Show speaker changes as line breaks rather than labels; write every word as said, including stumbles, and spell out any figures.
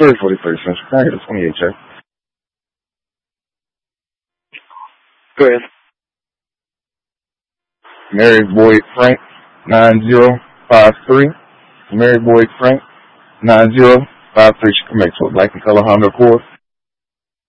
third forty-third Central. Can I get a twenty-eight check?
Go ahead.
Mary Boyd Frank, nine zero five three. Mary Boyd Frank, nine zero five three. She can make to a black and color Honda Accord.